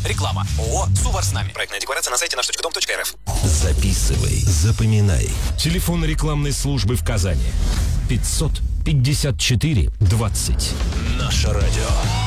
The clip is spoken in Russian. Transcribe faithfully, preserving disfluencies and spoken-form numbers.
Реклама. ООО «Сувар с нами». Проектная декларация на сайте наш точка дом точка эр эф. Записывай, запоминай. Телефон рекламной службы в Казани. пятьсот пятьдесят четыре двадцать. Наше радио.